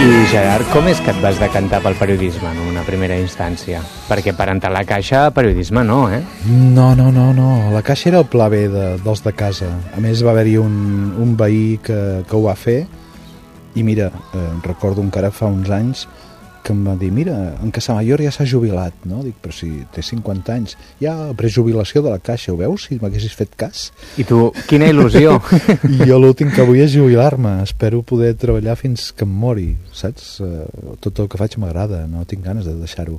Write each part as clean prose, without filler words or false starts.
I Gerard, com és que et vas decantar pel periodisme en una primera instància? Perquè per entrar a la Caixa, periodisme no, eh? No. La Caixa era el pla B dels de casa. A més, va haver-hi un veí que ho va fer i mira, recordo encara fa uns anys que em va dir, mira, en Casamayor ja s'ha jubilat, no? Dic, però si té 50 anys, ja prejubilació de la Caixa, ho veus? Si m'haguessis fet cas. I tu, quina il·lusió! I jo l'últim que vull és jubilar-me, espero poder treballar fins que em mori, saps? Tot el que faig m'agrada, no tinc ganes de deixar-ho.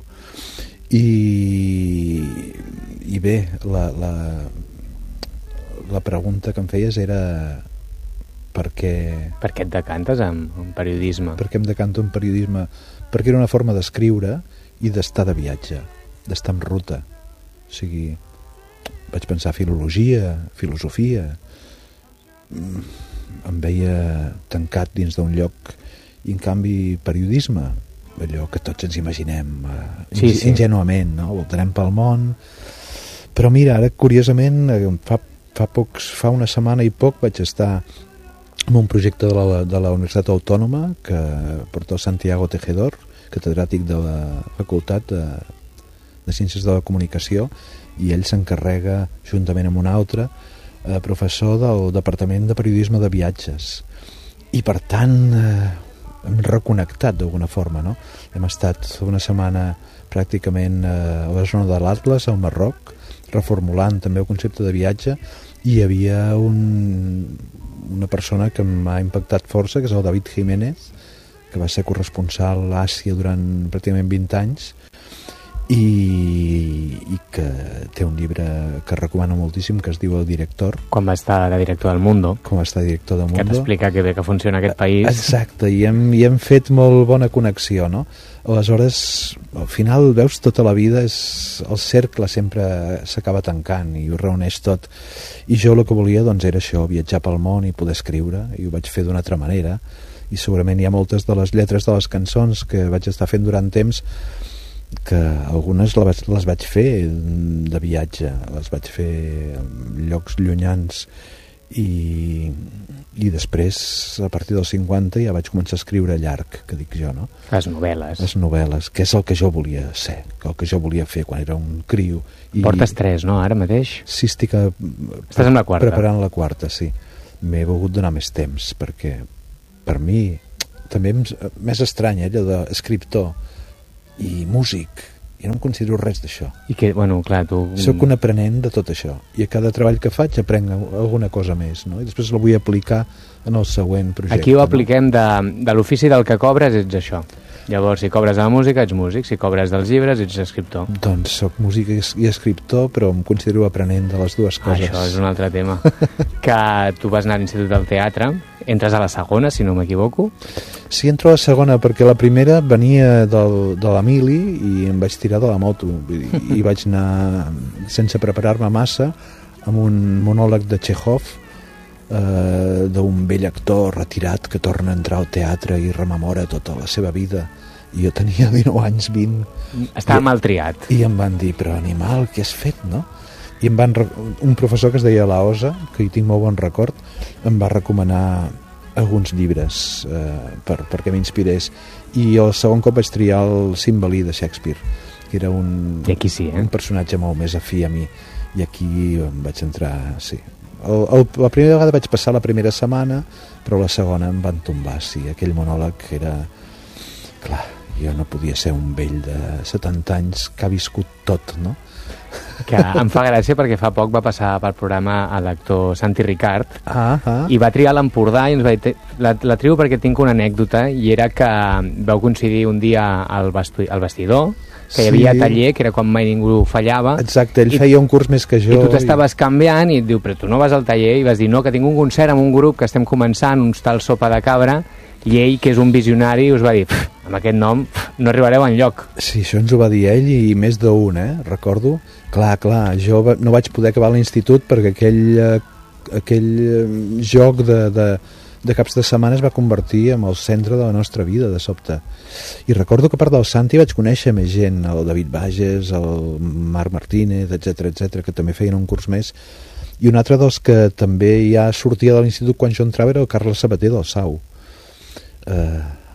I bé, la pregunta que em feies era per què... Per què et decantes en periodisme? Per què em decanto en periodisme? Perquè era una forma d'escriure i d'estar de viatge, d'estar en ruta. O sigui, vaig pensar filologia, filosofia, em veia tancat dins d'un lloc, i en canvi periodisme, allò que tots ens imaginem ingenuament, no? Voltarem pel món, però mira, ara curiosament fa una setmana i poc vaig estar en un projecte de la Universitat Autònoma que porta el Santiago Tejedor, catedràtic de la Facultat de Ciències de la Comunicació, i ell s'encarrega, juntament amb un altre, professor del Departament de Periodisme de Viatges. I per tant hem reconnectat d'alguna forma, no? Hem estat una setmana pràcticament a la zona de l'Atles, al Marroc, reformulant també el concepte de viatge, i hi havia una persona que m'ha impactat força, que és el David Jiménez, que va ser corresponsal a Àsia durant pràcticament 20 anys i que té un llibre que recomano moltíssim, que es diu El Director. Quan va estar de director del Mundo. Com va estar director del Mundo. Que t'explica que bé que funciona aquest país. Exacte, i hem fet molt bona connexió, no? Aleshores, al final, veus, tota la vida el cercle sempre s'acaba tancant i ho reuneix tot. I jo el que volia, doncs, era això, viatjar pel món i poder escriure, i ho vaig fer d'una altra manera. I segurament hi ha moltes de les lletres de les cançons que vaig estar fent durant temps que algunes les vaig fer de viatge, les vaig fer en llocs llunyans i després, a partir dels 50, ja vaig començar a escriure llarg, que dic jo, no? Les novel·les. Les novel·les, que és el que jo volia ser, el que jo volia fer quan era un criu. Portes 3, no, ara mateix? Sí, estic Estàs amb la quarta. Preparant la quarta, sí. M'he volgut donar més temps, perquè per mi també m'és estrany, allò d'escriptor i músic, i no em considero res d'això. I que, bueno, clar, tu... Soc un aprenent de tot això, i a cada treball que faig aprenc alguna cosa més, no? I després la vull aplicar en el següent projecte. Aquí ho apliquem de l'ofici del que cobres, ets això. Llavors, si cobres de la música, ets músic, si cobres dels llibres, ets escriptor. Doncs soc músic i escriptor, però em considero aprenent de les dues coses. Això és un altre tema. Que tu vas anar a l'Institut del Teatre, entres a la segona, si no m'equivoco. Sí, entro a la segona, perquè la primera venia de l'Emili i em vaig tirar de la moto. I vaig anar, sense preparar-me massa, amb un monòleg de Chekhov, d'un vell actor retirat que torna a entrar al teatre i rememora tota la seva vida. I jo tenia 19 anys, 20. Estava mal triat. I em van dir, però animal, què has fet, no? I un professor que es deia Laosa, que hi tinc molt bon record, em va recomanar alguns llibres perquè m'inspirés. I el segon cop vaig triar el Cymbeline de Shakespeare, que era un personatge molt més afí a mi. I aquí em vaig entrar, sí. La primera vegada vaig passar la primera setmana, però la segona em van tombar, sí. Aquell monòleg era... Clar, jo no podia ser un vell de 70 anys que ha viscut tot, no? Que em fa gràcia perquè fa poc va passar pel programa l'actor Santi Ricard i va triar l'Empordà i ens va dir, la trio perquè tinc una anècdota, i era que vau coincidir un dia al vestidor, que hi havia taller, que era quan mai ningú fallava. Exacte, ell feia un curs més que jo. I tu t'estaves canviant i et diu, però tu no vas al taller? I vas dir, no, que tinc un concert amb un grup que estem començant, uns tal Sopa de Cabra, i ell, que és un visionari, us va dir, amb aquest nom no arribareu enlloc. Sí, això ens ho va dir ell i més d'un, recordo. Clar, jo no vaig poder acabar l'institut perquè aquell joc de caps de setmana es va convertir en el centre de la nostra vida, de sobte. I recordo que a part del Santi vaig conèixer més gent, el David Bages, el Marc Martínez, etc, que també feien un curs més. I un altre dels que també ja sortia de l'institut quan jo entrava era el Carles Sabater del Sau.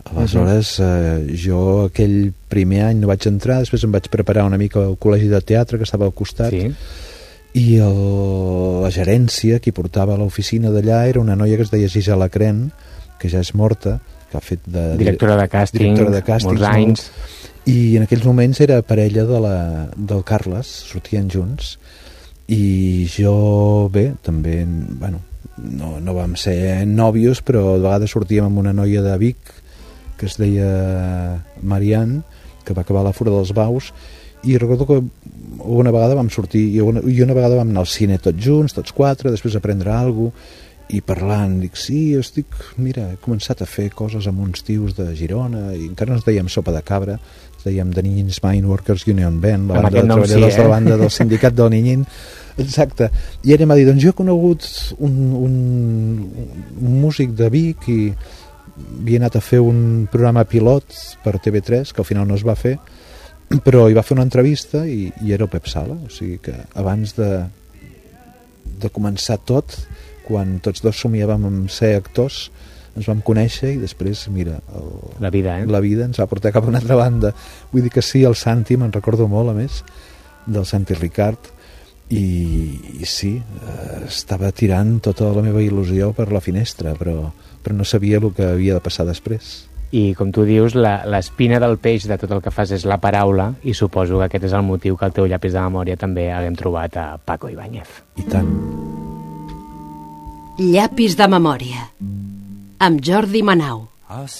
Aleshores, jo aquell primer any no vaig entrar, després em vaig preparar una mica al col·legi de teatre que estava al costat, i la gerència, qui portava l'oficina d'allà, era una noia que es deia Gisela Cren, que ja és morta, que ha fet directora de càsting molts anys, i en aquells moments era parella del Carles, sortien junts, i jo, bé, també, bueno, no vam ser nòvios, però de vegades sortíem amb una noia de Vic que es deia Marianne, que va acabar a la Fura dels Baus, i recordo que una vegada vam sortir i una vegada vam anar al cine tots junts, tots quatre, després a prendre alguna cosa, i parlant, dic, sí, mira, he començat a fer coses amb uns tios de Girona, i encara no ens dèiem Sopa de Cabra, ens dèiem The Ninyins Mine Workers Union Band, la banda de treballadors de la banda del sindicat del Ninyin, exacte, i ella m'ha dit, doncs jo he conegut un músic de Vic i havia anat a fer un programa pilot per TV3, que al final no es va fer, però hi va fer una entrevista i era el Pep Sala, o sigui que abans de començar tot, quan tots dos somiàvem en ser actors, ens vam conèixer i després, mira, la vida ens va portar cap a una altra banda. Vull dir que sí, el Santi, me'n recordo molt, a més, del Santi Ricard, i sí, estava tirant tota la meva il·lusió per la finestra, però no sabia el que havia de passar després. I com tu dius, l'espina del peix de tot el que fas és la paraula, i suposo que aquest és el motiu que al teu llapis de memòria també haguem trobat a Paco Ibáñez. I tant. Llapis de memòria amb Jordi Manau.